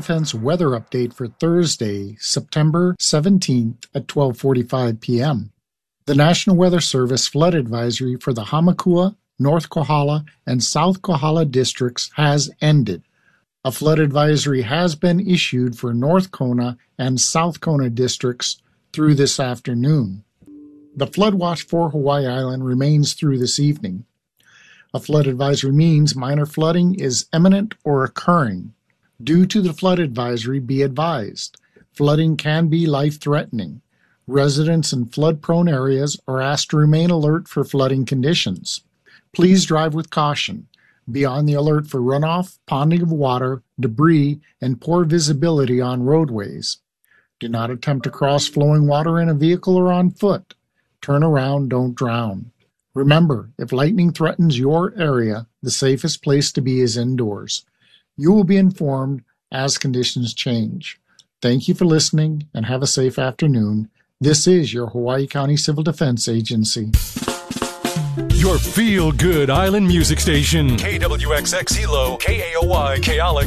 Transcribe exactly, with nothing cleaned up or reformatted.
Defense weather update for Thursday, September seventeenth at twelve forty-five p.m. The National Weather Service flood advisory for the Hamakua, North Kohala, and South Kohala districts has ended. A flood advisory has been issued for North Kona and South Kona districts through this afternoon. The flood watch for Hawaii Island remains through this evening. A flood advisory means minor flooding is imminent or occurring. Due to the flood advisory, be advised, flooding can be life-threatening. Residents in flood-prone areas are asked to remain alert for flooding conditions. Please drive with caution. Be on the alert for runoff, ponding of water, debris, and poor visibility on roadways. Do not attempt to cross flowing water in a vehicle or on foot. Turn around, don't drown. Remember, if lightning threatens your area, the safest place to be is indoors. You will be informed as conditions change. Thank you for listening and have a safe afternoon. This is your Hawaii County Civil Defense Agency. Your feel-good island music station. K W X X Hilo, K A O Y, Kealak,